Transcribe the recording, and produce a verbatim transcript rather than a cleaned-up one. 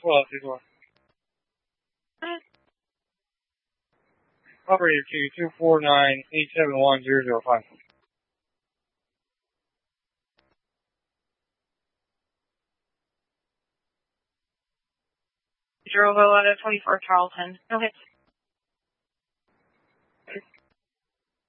twelve, two four. Operator two, two four nine, eight seven one, zero zero five. Zero eleven twenty-four Charlton. No hits.